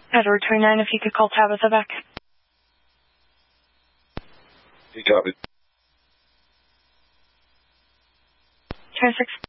Edward 29, if you could call Tabitha back. He copied. 26.